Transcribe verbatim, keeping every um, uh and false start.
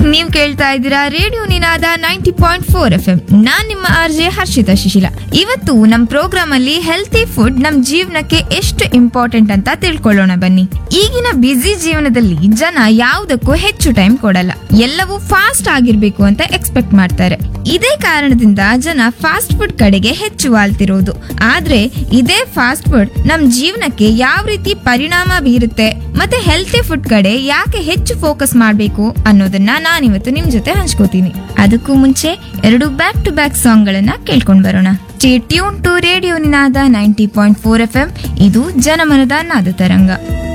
ನೀವ್ ಕೇಳ್ತಾ ಇದ್ದೀರಾ ರೇಡಿಯೋ ನಿನಾದ ninety point four F M. ನಾನ್ ನಿಮ್ಮ ಆರ್ ಜೆ ಹರ್ಷಿತಾ ಶಿಶಿಲ. ಇವತ್ತು ನಮ್ ಪ್ರೋಗ್ರಾಮ್ ಅಲ್ಲಿ ಹೆಲ್ತಿ ಫುಡ್ ನಮ್ ಜೀವನಕ್ಕೆ ಎಷ್ಟು ಇಂಪಾರ್ಟೆಂಟ್ ಅಂತ ತಿಳ್ಕೊಳ್ಳೋಣ ಬನ್ನಿ. ಈಗಿನ ಬ್ಯುಸಿ ಜೀವನದಲ್ಲಿ ಜನ ಯಾವುದಕ್ಕೂ ಹೆಚ್ಚು ಟೈಮ್ ಕೊಡಲ್ಲ. ಎಲ್ಲವೂ ಫಾಸ್ಟ್ ಆಗಿರ್ಬೇಕು ಅಂತ ಎಕ್ಸ್ಪೆಕ್ಟ್ ಮಾಡ್ತಾರೆ. ಇದೇ ಕಾರಣದಿಂದ ಜನ ಫಾಸ್ಟ್ ಫುಡ್ ಕಡೆಗೆ ಹೆಚ್ಚು ವಾಲ್ತಿರೋದು. ಆದ್ರೆ ಇದೇ ಫಾಸ್ಟ್ ಫುಡ್ ನಮ್ ಜೀವನಕ್ಕೆ ಯಾವ ರೀತಿ ಪರಿಣಾಮ ಬೀರುತ್ತೆ ಮತ್ತೆ ಹೆಲ್ತಿ ಫುಡ್ ಕಡೆ ಯಾಕೆ ಹೆಚ್ಚು ಫೋಕಸ್ ಮಾಡ್ಬೇಕು ಅನ್ನೋದನ್ನ ನಾನಿವತ್ತು ನಿಮ್ ಜೊತೆ ಹಂಚ್ಕೋತೀನಿ. ಅದಕ್ಕೂ ಮುಂಚೆ ಎರಡು ಬ್ಯಾಕ್ ಟು ಬ್ಯಾಕ್ ಸಾಂಗ್ ಗಳನ್ನ ಕೇಳ್ಕೊಂಡ್ ಬರೋಣ. Stay tune to radio Ninada ninety point four F M. ಇದು ಜನಮನದ ನಾದ ತರಂಗ.